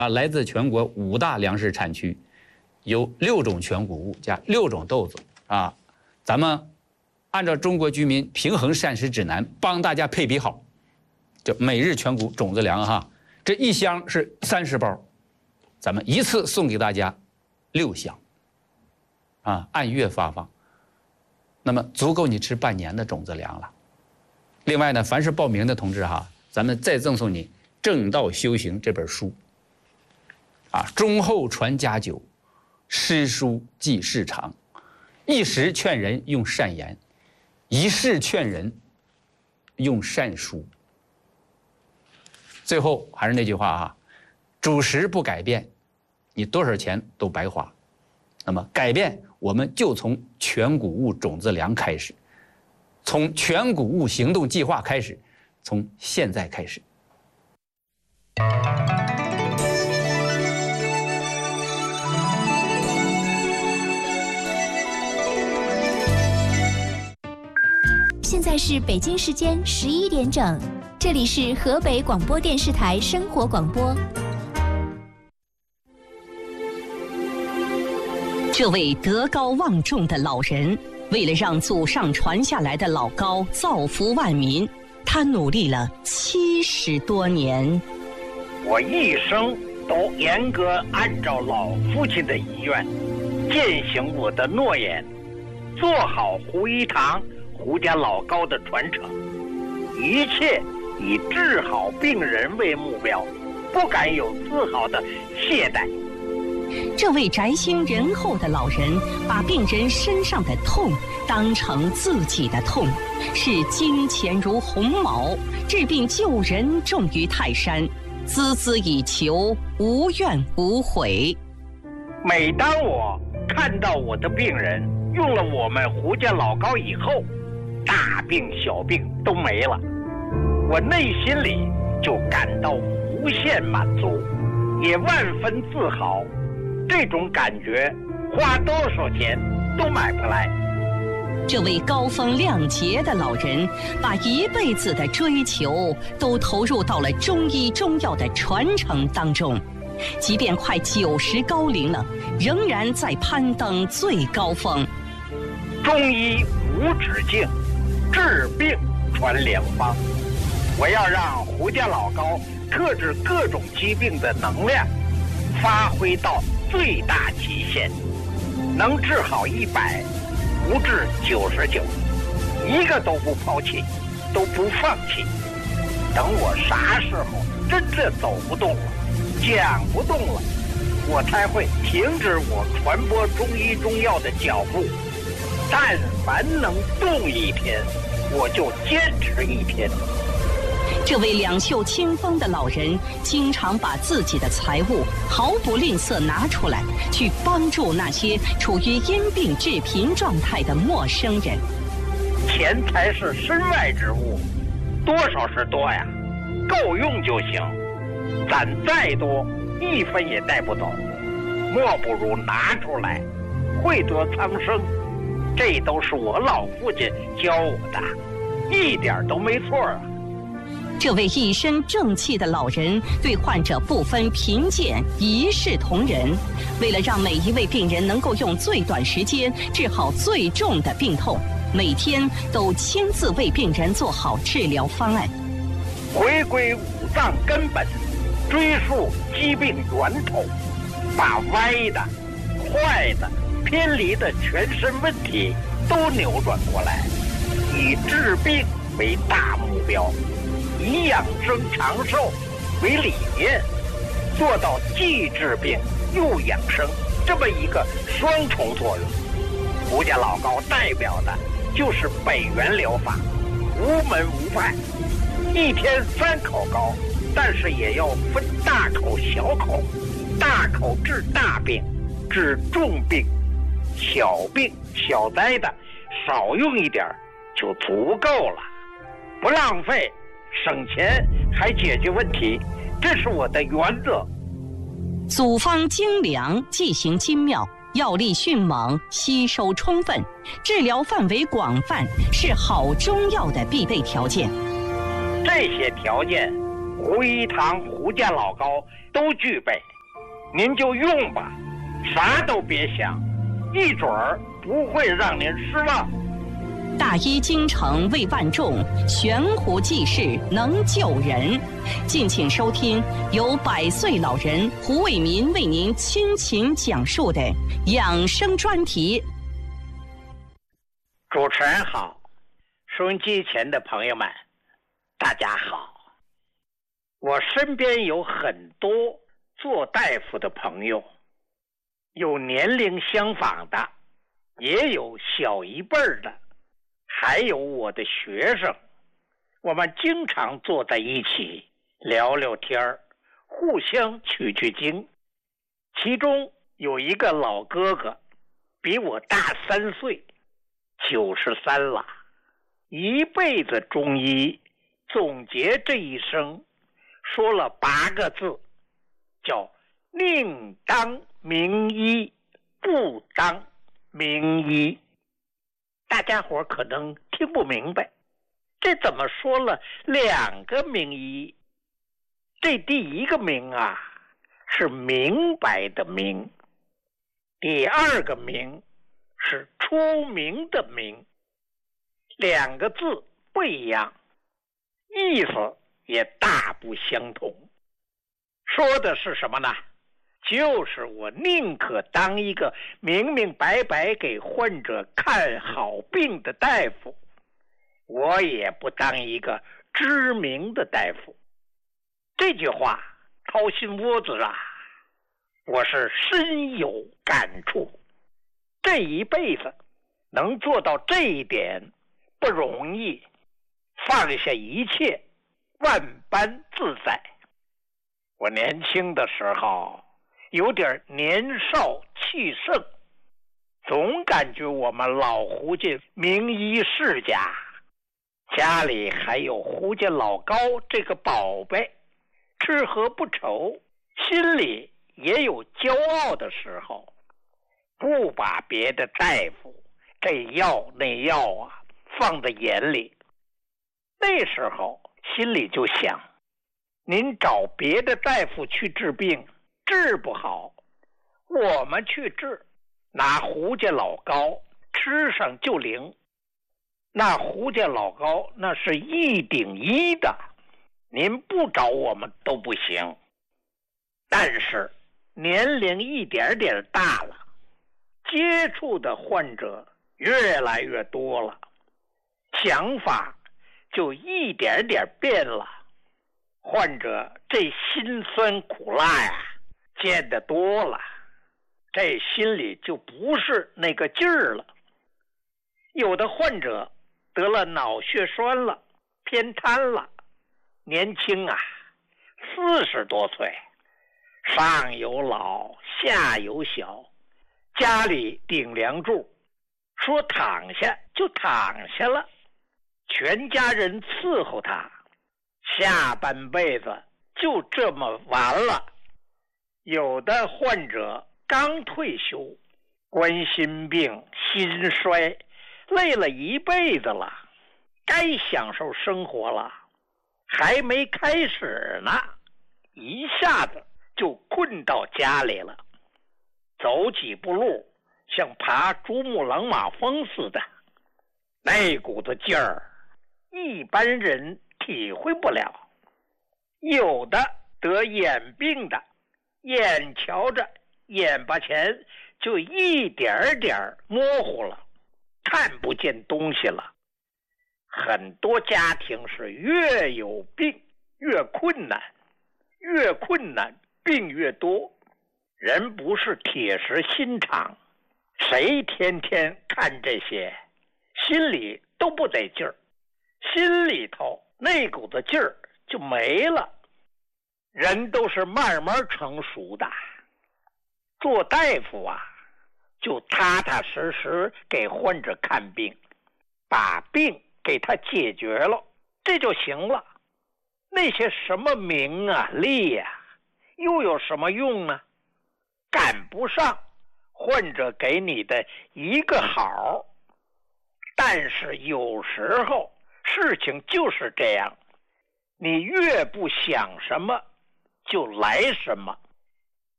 来自全国5大粮食产区，有6种全谷物加6种豆子啊。咱们按照中国居民平衡膳食指南帮大家配比好，就每日全谷种子粮哈，这1箱是30包，咱们一次送给大家6箱，啊，按月发放，那么足够你吃半年的种子粮了。另外呢，凡是报名的同志哈，咱们再赠送你《正道修行》这本书，啊，忠厚传家久，诗书继世长，一时劝人用善言，一世劝人用善书。最后还是那句话啊，主食不改变，你多少钱都白花。那么改变，我们就从全谷物种子粮开始，从全谷物行动计划开始，从现在开始。 现在是北京时间11点整，这里是河北广播电视台生活广播。 这位德高望重的老人，为了让祖上传下来的老高造福万民，他努力了70多年。 我一生都严格按照老父亲的遗愿，践行我的诺言，做好胡一堂、胡家老高的传承，一切以治好病人为目标，不敢有丝毫的懈怠。 这位宅心仁厚的老人，把病人身上的痛当成自己的痛，视金钱如鸿毛，治病救人重于泰山，孜孜以求，无怨无悔。 每当我看到我的病人用了我们胡家老高以后，大病小病都没了，我内心里就感到无限满足，也万分自豪。这种感觉花多少钱都买不来。 这位高风亮节的老人，把一辈子的追求都投入到了中医中药的传承当中，即便快90高龄了，仍然在攀登最高峰。 中医无止境，治病传良方。我要让胡家老高克制各种疾病的能量发挥到最大极限，能治好100，不治99，一个都不抛弃，都不放弃。等我啥时候真正走不动了，讲不动了，我才会停止我传播中医中药的脚步。但凡能动一天，我就坚持1天。 这位两袖清风的老人，经常把自己的财物毫不吝啬拿出来，去帮助那些处于因病致贫状态的陌生人。 钱财是身外之物，多少是多呀，够用就行。攒再多，1分也带不走，莫不如拿出来，惠泽苍生。这都是我老父亲教我的，一点都没错啊。 这位一身正气的老人，对患者不分贫贱，一视同仁。为了让每一位病人能够用最短时间治好最重的病痛，每天都亲自为病人做好治疗方案。 回归五脏根本，追溯疾病源头，把歪的、坏的、偏离的全身问题都扭转过来，以治病为大目标，以养生长寿为理念，做到既治病又养生这么一个双重作用。胡家老高代表的就是北元疗法，无门无派，1天3口膏，但是也要分大口小口，大口治大病，治重病，小病小灾的少用一点就足够了，不浪费，省钱还解决问题，这是我的原则。 组方精良，剂型精妙，药力迅猛，吸收充分，治疗范围广泛，是好中药的必备条件。 这些条件，胡一堂、胡家老高都具备。 您就用吧，啥都别想，一准儿不会让您失望。 大医精诚为万众，悬壶济世能救人。敬请收听由100岁老人胡伟民为您倾情讲述的养生专题。 主持人好，收音机前的朋友们，大家好。我身边有很多做大夫的朋友，有年龄相仿的，也有小一辈的，还有我的学生。我们经常坐在一起聊聊天，互相取经。其中有一个老哥哥比我大3岁，93了，一辈子中医，总结这一生说了8个字，叫宁当名医，不当名医。大家伙可能听不明白，这怎么说了2个名医？这第一个名啊，是明白的明；第2个名是出名的名。2个字不一样，意思也大不相同。说的是什么呢？就是我宁可当一个明明白白给患者看好病的大夫，我也不当一个知名的大夫。这句话掏心窝子啊，我是深有感触。这一辈子能做到这一点不容易，放下一切，万般自在。我年轻的时候有点年少气盛，总感觉我们老胡家名医世家，家里还有胡家老高这个宝贝，吃喝不愁，心里也有骄傲的时候，不把别的大夫这药那药啊放在眼里。那时候心里就想，您找别的大夫去治病，治不好，我们去治，拿胡家老高吃上就灵。那胡家老高那是1顶1的，您不找我们都不行。但是年龄一点点大了，接触的患者越来越多了，想法就一点点变了。患者这辛酸苦辣呀，见得多了，这心里就不是那个劲儿了。有的患者得了脑血栓了，偏瘫了，年轻啊，40多岁，上有老下有小，家里顶梁柱，说躺下就躺下了，全家人伺候他，下半辈子就这么完了。有的患者刚退休，冠心病、心衰，累了一辈子了，该享受生活了，还没开始呢，一下子就困到家里了，走几步路像爬珠穆朗玛峰似的，那股子劲儿一般人体会不了。有的得眼病的，眼瞧着眼巴前就一点点模糊了，看不见东西了。很多家庭是越有病越困难，越困难病越多。人不是铁石心肠，谁天天看这些，心里都不得劲儿，心里头那股子劲儿就没了。人都是慢慢成熟的，做大夫啊，就踏踏实实给患者看病，把病给他解决了，这就行了。那些什么名啊利啊，又有什么用呢？赶不上患者给你的一个好。但是有时候事情就是这样，你越不想什么就来什么。